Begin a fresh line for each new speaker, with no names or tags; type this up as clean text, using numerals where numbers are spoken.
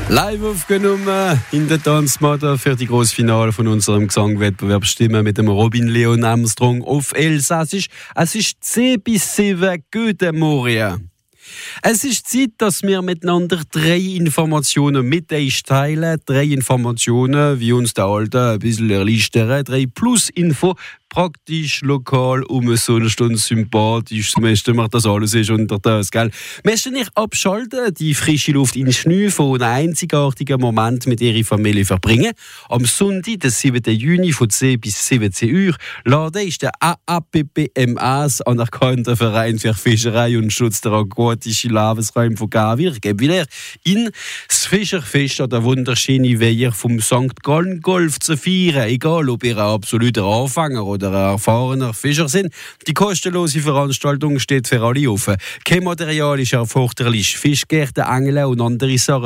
Live aufgenommen in der Tanzmatte für die Grossfinale von unserem Gesangwettbewerb Stimmen mit dem Robin Leon Armstrong auf Elsassisch. Es ist 10-7 Guten Morgen. Es ist Zeit, dass wir miteinander 3 Informationen mit euch teilen. 3 Informationen, wie uns der Alte ein bisschen erleichtern. 3 Plus-Info, praktisch, lokal, umsonst und sympathisch. Das meiste macht das alles ist unter das, gell? Möchtest du nicht abschalten, die frische Luft in Schnüffeln und einen einzigartigen Moment mit ihrer Familie verbringen? Am Sonntag, den 7. Juni von 10 bis 17 Uhr, lade ich den AAPPMAs, anerkannten Verein für Fischerei und Schutz der aquatischen Lebensräume von Gavir, in das Fischerfest an der wunderschönen Weiher vom St. Gallen Golf zu feiern. Egal, ob ihr ein absoluter Anfänger oder ein erfahrener Fischer sind. Die kostenlose Veranstaltung steht für alle offen. Kein Material ist erforderlich. Fischgärten, Angeln und andere Sachen